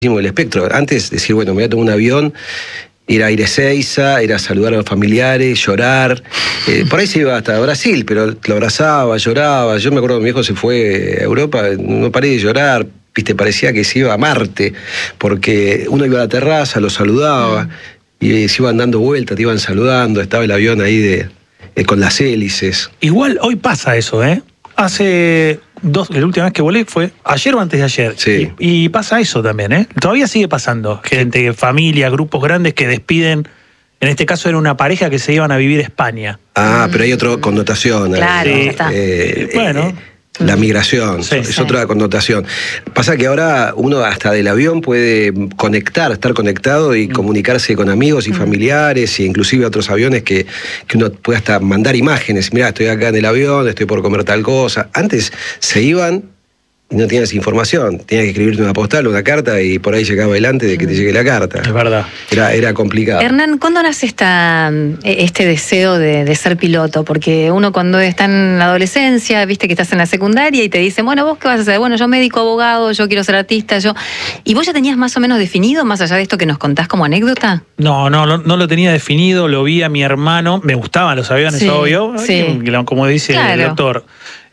el espectro. Antes decir, bueno, me voy a tomar un avión, ir a Ezeiza, ir a saludar a los familiares, llorar. Por ahí se iba hasta Brasil, pero lo abrazaba, lloraba. Yo me acuerdo que mi hijo se fue a Europa, no paré de llorar. Viste, parecía que se iba a Marte, porque uno iba a la terraza, lo saludaba, y se iban dando vueltas, te iban saludando, estaba el avión ahí con las hélices. Igual hoy pasa eso, ¿eh? La última vez que volé fue ayer o antes de ayer. Sí. Y pasa eso también, ¿eh? Todavía sigue pasando. Gente, familia, grupos grandes que despiden. En este caso era una pareja que se iban a vivir a España. Ah, pero hay otra connotación. Claro, ya está. Bueno. La migración, Sí, es otra connotación. Pasa que ahora uno hasta del avión puede estar conectado y comunicarse con amigos y familiares, e inclusive otros aviones que uno puede hasta mandar imágenes. Mirá, estoy acá en el avión, estoy por comer tal cosa. Antes se iban y no tenías información. Tenías que escribirte una postal, una carta, y por ahí llegaba adelante de que te llegue la carta. Es verdad. Era complicado. Hernán, ¿cuándo nace este deseo de ser piloto? Porque uno cuando está en la adolescencia, viste que estás en la secundaria y te dicen, bueno, ¿vos qué vas a hacer? Bueno, yo médico, abogado, yo quiero ser artista, ¿Y vos ya tenías más o menos definido, más allá de esto que nos contás como anécdota? No lo tenía definido, lo vi a mi hermano, me gustaban los aviones, Sí, obvio, sí. Como dice el doctor.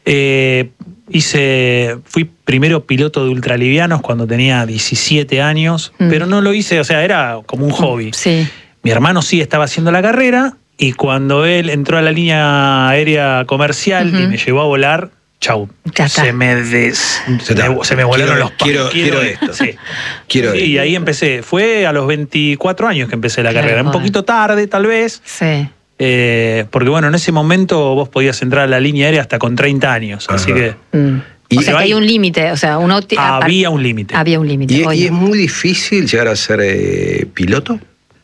Fui primero piloto de ultralivianos cuando tenía 17 años, pero no lo hice, o sea, era como un hobby. Sí. Mi hermano sí estaba haciendo la carrera, y cuando él entró a la línea aérea comercial y me llevó a volar, chau, se me volaron los palos. Quiero esto. Sí. Quiero esto. Y ahí empecé. Fue a los 24 años que empecé la carrera. Un poquito tarde, tal vez. Sí. Porque bueno, en ese momento vos podías entrar a la línea aérea hasta con 30 años. Ajá. Así que... O sea, que hay un límite. O sea, había un límite. Había un límite. ¿Y es muy difícil llegar a ser piloto?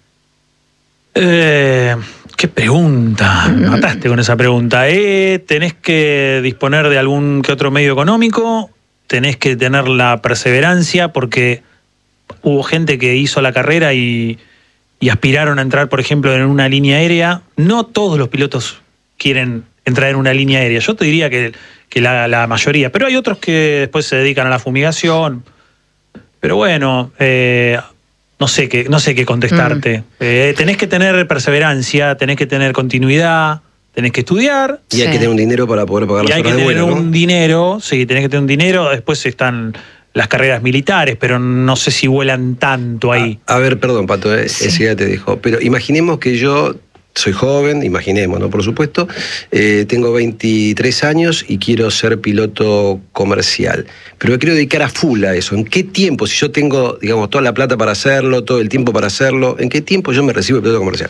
Qué pregunta. Me mataste con esa pregunta. Tenés que disponer de algún que otro medio económico, tenés que tener la perseverancia, porque hubo gente que hizo la carrera y aspiraron a entrar, por ejemplo, en una línea aérea. No todos los pilotos quieren entrar en una línea aérea. Yo te diría que la mayoría. Pero hay otros que después se dedican a la fumigación. Pero bueno, no sé qué contestarte. Tenés que tener perseverancia, tenés que tener continuidad, tenés que estudiar. Y hay que tener un dinero para poder pagar las horas de vuelo, ¿no? Y hay que tener un dinero, sí, tenés que tener un dinero. Después están las carreras militares, pero no sé si vuelan tanto ahí. A ver, perdón, Pato, ese ya te dijo. Pero imaginemos que yo soy joven, imaginemos, ¿no? Por supuesto, tengo 23 años y quiero ser piloto comercial. Pero me quiero dedicar a full a eso. ¿En qué tiempo, si yo tengo, digamos, toda la plata para hacerlo, todo el tiempo para hacerlo, en qué tiempo yo me recibo de piloto comercial?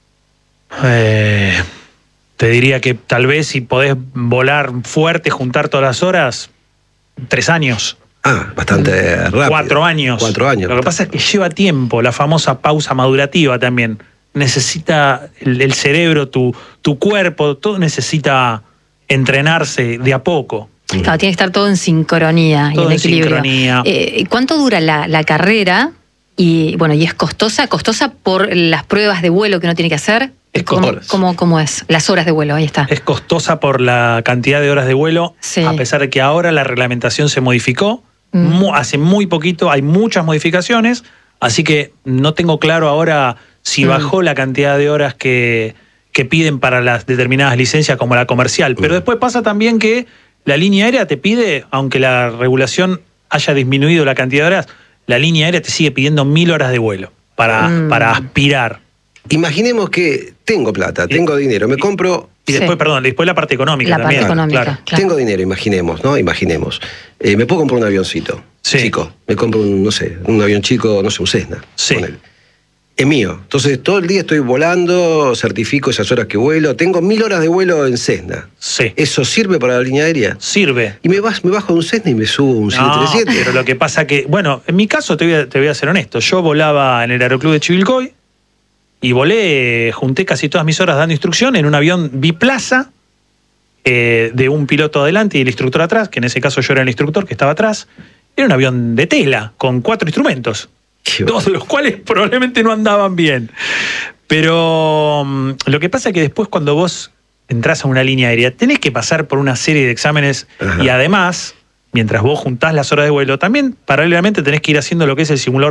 Te diría que tal vez si podés volar fuerte, juntar todas las horas, 3 años. Ah, bastante rápido. 4 años. 4 años. Lo que pasa es que lleva tiempo, la famosa pausa madurativa también. Necesita el cerebro, tu cuerpo, todo necesita entrenarse de a poco. Claro, tiene que estar todo en sincronía Todo y en equilibrio. sincronía. ¿Cuánto dura la carrera? Y bueno, ¿y es costosa? ¿Costosa por las pruebas de vuelo que uno tiene que hacer? Es ¿Cómo es? Las horas de vuelo, ahí está. Es costosa por la cantidad de horas de vuelo, Sí. a pesar de que ahora la reglamentación se modificó. Hace muy poquito, hay muchas modificaciones, así que no tengo claro ahora si bajó la cantidad de horas que piden para las determinadas licencias como la comercial. Pero después pasa también que la línea aérea te pide, aunque la regulación haya disminuido la cantidad de horas, la línea aérea te sigue pidiendo 1000 horas de vuelo para aspirar. Imaginemos que tengo plata, tengo dinero, me compro... Y después, después la parte económica La también. parte económica, claro. Tengo dinero, imaginemos, ¿no? Imaginemos. Me puedo comprar un avioncito chico. Me compro un avión chico, un Cessna. Sí. Ponele. Es mío. Entonces, todo el día estoy volando, certifico esas horas que vuelo. Tengo 1000 horas de vuelo en Cessna. Sí. ¿Eso sirve para la línea aérea? Sirve. Y me bajo de un Cessna y me subo a un 737. Pero lo que pasa que, bueno, en mi caso te voy a ser honesto. Yo volaba en el Aeroclub de Chivilcoy y junté casi todas mis horas dando instrucción en un avión biplaza de un piloto adelante y el instructor atrás, que en ese caso yo era el instructor que estaba atrás. Era un avión de tela con 4 instrumentos. Dos de los cuales probablemente no andaban bien. Pero lo que pasa es que después cuando vos entras a una línea aérea tenés que pasar por una serie de exámenes. Ajá. Y además mientras vos juntás las horas de vuelo, también paralelamente tenés que ir haciendo lo que es el simulador